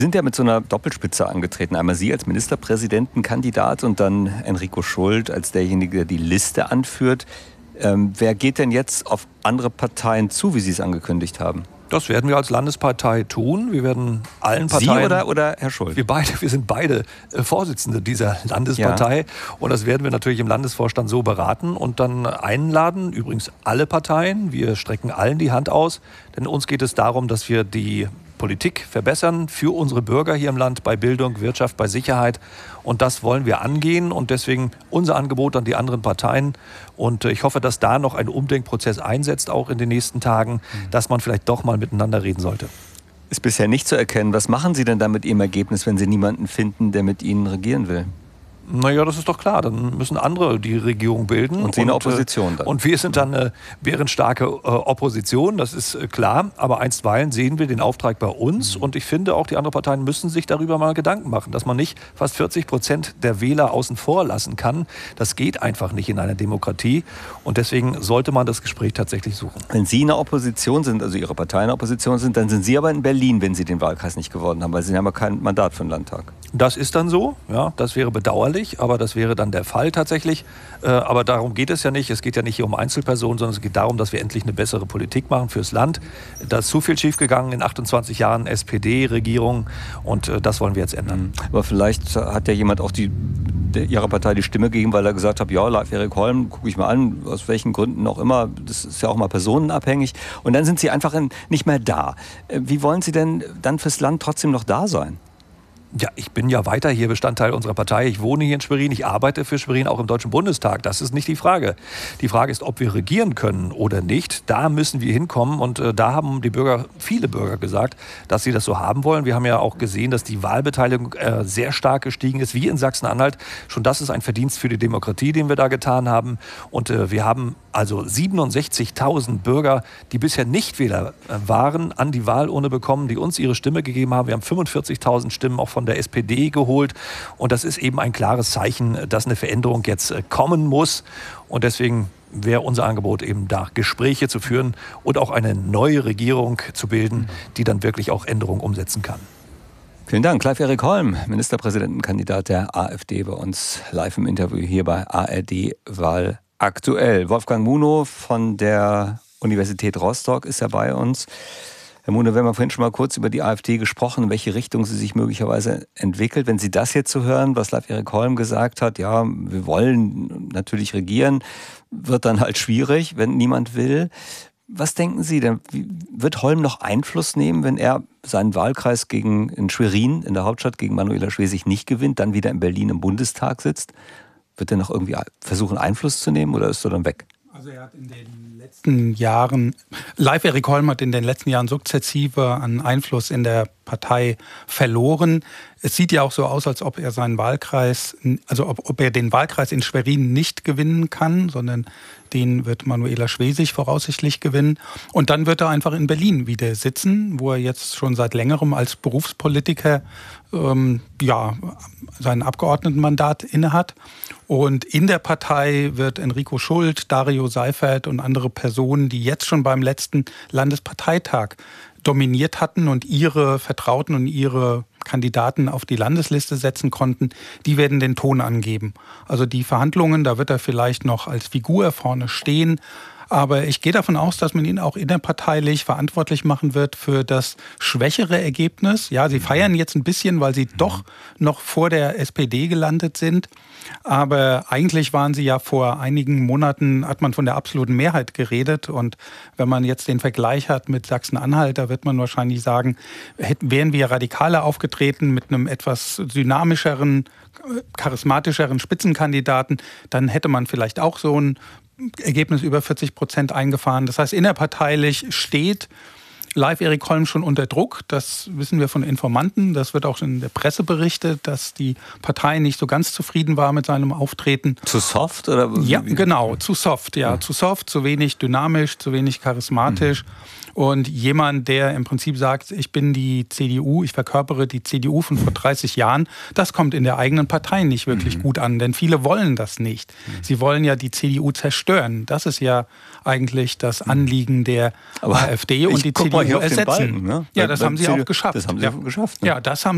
Sind ja mit so einer Doppelspitze angetreten. Einmal Sie als Ministerpräsidentenkandidat und dann Enrico Schult als derjenige, der die Liste anführt. Wer geht denn jetzt auf andere Parteien zu, wie Sie es angekündigt haben? Das werden wir als Landespartei tun. Wir werden allen Parteien... Sie oder Herr Schult? Wir sind beide Vorsitzende dieser Landespartei. Ja. Und das werden wir natürlich im Landesvorstand so beraten und dann einladen. Übrigens alle Parteien. Wir strecken allen die Hand aus. Denn uns geht es darum, dass wir die Politik verbessern für unsere Bürger hier im Land bei Bildung, Wirtschaft, bei Sicherheit. Und das wollen wir angehen und deswegen unser Angebot an die anderen Parteien. Und ich hoffe, dass da noch ein Umdenkprozess einsetzt, auch in den nächsten Tagen, dass man vielleicht doch mal miteinander reden sollte. Ist bisher nicht zu erkennen. Was machen Sie denn da mit Ihrem Ergebnis, wenn Sie niemanden finden, der mit Ihnen regieren will? Naja, das ist doch klar. Dann müssen andere die Regierung bilden. Und Sie eine Opposition dann. Und wir sind dann eine bärenstarke Opposition, das ist klar. Aber einstweilen sehen wir den Auftrag bei uns. Und ich finde, auch die anderen Parteien müssen sich darüber mal Gedanken machen, dass man nicht fast 40% der Wähler außen vor lassen kann. Das geht einfach nicht in einer Demokratie. Und deswegen sollte man das Gespräch tatsächlich suchen. Wenn Sie in der Opposition sind, also Ihre Partei in der Opposition sind, dann sind Sie aber in Berlin, wenn Sie den Wahlkreis nicht gewonnen haben, weil Sie haben ja kein Mandat für den Landtag. Das ist dann so, ja, das wäre bedauerlich, aber das wäre dann der Fall tatsächlich. Aber darum geht es ja nicht. Es geht ja nicht hier um Einzelpersonen, sondern es geht darum, dass wir endlich eine bessere Politik machen fürs Land. Da ist zu viel schiefgegangen in 28 Jahren SPD-Regierung und das wollen wir jetzt ändern. Aber vielleicht hat ja jemand auch Ihrer Partei die Stimme gegeben, weil er gesagt hat, ja, Leif-Erik Holm, gucke ich mal an, aus welchen Gründen auch immer, das ist ja auch mal personenabhängig. Und dann sind Sie einfach nicht mehr da. Wie wollen Sie denn dann fürs Land trotzdem noch da sein? Ja, ich bin ja weiter hier Bestandteil unserer Partei. Ich wohne hier in Schwerin, ich arbeite für Schwerin auch im Deutschen Bundestag. Das ist nicht die Frage. Die Frage ist, ob wir regieren können oder nicht. Da müssen wir hinkommen und da haben viele Bürger gesagt, dass sie das so haben wollen. Wir haben ja auch gesehen, dass die Wahlbeteiligung sehr stark gestiegen ist, wie in Sachsen-Anhalt. Schon das ist ein Verdienst für die Demokratie, den wir da getan haben. Und wir haben also 67.000 Bürger, die bisher Nichtwähler waren, an die Wahlurne bekommen, die uns ihre Stimme gegeben haben. Wir haben 45.000 Stimmen auch von der SPD geholt. Und das ist eben ein klares Zeichen, dass eine Veränderung jetzt kommen muss. Und deswegen wäre unser Angebot eben da, Gespräche zu führen und auch eine neue Regierung zu bilden, die dann wirklich auch Änderungen umsetzen kann. Vielen Dank. Leif-Erik Holm, Ministerpräsidentenkandidat der AfD, bei uns live im Interview hier bei ARD Wahl aktuell. Wolfgang Munow von der Universität Rostock ist ja bei uns. Herr Munow, wir haben vorhin schon mal kurz über die AfD gesprochen, in welche Richtung sie sich möglicherweise entwickelt. Wenn Sie das jetzt so hören, was Leif-Erik Holm gesagt hat, ja, wir wollen natürlich regieren, wird dann halt schwierig, wenn niemand will. Was denken Sie denn, wird Holm noch Einfluss nehmen, wenn er seinen Wahlkreis in Schwerin, in der Hauptstadt, gegen Manuela Schwesig nicht gewinnt, dann wieder in Berlin im Bundestag sitzt? Wird er noch irgendwie versuchen, Einfluss zu nehmen oder ist er dann weg? Also er hat in den letzten Jahren, Leif-Erik Holm hat in den letzten Jahren sukzessive an Einfluss in der Partei verloren. Es sieht ja auch so aus, als ob er seinen Wahlkreis, also ob er den Wahlkreis in Schwerin nicht gewinnen kann, sondern den wird Manuela Schwesig voraussichtlich gewinnen. Und dann wird er einfach in Berlin wieder sitzen, wo er jetzt schon seit längerem als Berufspolitiker sein Abgeordnetenmandat innehat. Und in der Partei wird Enrico Schult, Dario Seifert und andere Personen, die jetzt schon beim letzten Landesparteitag dominiert hatten und ihre Vertrauten und ihre Kandidaten auf die Landesliste setzen konnten, die werden den Ton angeben. Also die Verhandlungen, da wird er vielleicht noch als Figur vorne stehen. Aber ich gehe davon aus, dass man ihn auch innerparteilich verantwortlich machen wird für das schwächere Ergebnis. Ja, sie feiern jetzt ein bisschen, weil sie doch noch vor der SPD gelandet sind. Aber eigentlich waren sie ja vor einigen Monaten, hat man von der absoluten Mehrheit geredet. Und wenn man jetzt den Vergleich hat mit Sachsen-Anhalt, da wird man wahrscheinlich sagen, wären wir radikaler aufgetreten mit einem etwas dynamischeren, charismatischeren Spitzenkandidaten, dann hätte man vielleicht auch so ein Ergebnis über 40% eingefahren. Das heißt, innerparteilich steht Leif-Erik Holm schon unter Druck. Das wissen wir von Informanten. Das wird auch in der Presse berichtet, dass die Partei nicht so ganz zufrieden war mit seinem Auftreten. Zu soft? Oder? Ja, genau. Zu soft. Ja, zu soft, zu wenig dynamisch, zu wenig charismatisch. Und jemand, der im Prinzip sagt, ich bin die CDU, ich verkörpere die CDU von vor 30 Jahren, das kommt in der eigenen Partei nicht wirklich gut an, denn viele wollen das nicht. Sie wollen ja die CDU zerstören. Das ist ja eigentlich das Anliegen der AfD und die CDU ersetzen. Balken, ne? Ja, das haben sie auch geschafft. Das haben sie geschafft. Ne? Ja, das haben